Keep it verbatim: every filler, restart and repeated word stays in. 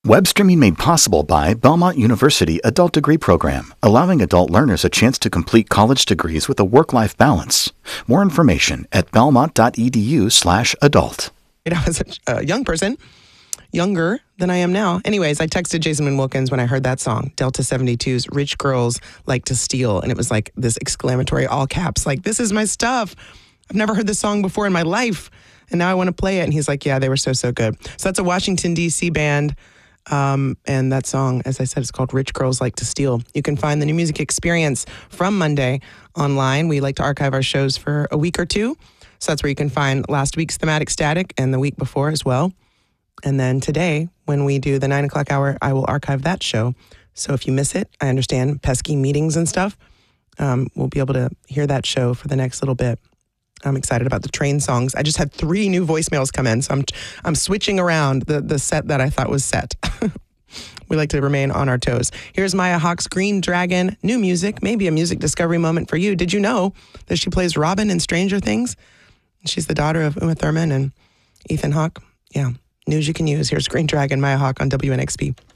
Web streaming made possible by Belmont University Adult Degree Program, allowing adult learners a chance to complete college degrees with a work-life balance. More information at belmont.edu slash adult. I was a young person, younger than I am now. Anyways, I texted Jason Wilkins when I heard that song, Delta seventy-two's Rich Girls Like to Steal. And it was like this exclamatory, all caps, like, this is my stuff. I've never heard this song before in my life. And now I want to play it. And he's like, yeah, they were so, so good. So that's a Washington, D C band. Um, and that song, as I said, is called Rich Girls Like to Steal. You can find the New Music Experience from Monday online. We like to archive our shows for a week or two. So that's where you can find last week's Thematic Static and the week before as well. And then today, when we do the nine o'clock hour, I will archive that show. So if you miss it, I understand pesky meetings and stuff. Um, we'll be able to hear that show for the next little bit. I'm excited about the train songs. I just had three new voicemails come in, so I'm I'm switching around the, the set that I thought was set. We like to remain on our toes. Here's Maya Hawke's Green Dragon, new music, maybe a music discovery moment for you. Did you know that she plays Robin in Stranger Things? She's the daughter of Uma Thurman and Ethan Hawke. Yeah, news you can use. Here's Green Dragon, Maya Hawke on W N X P.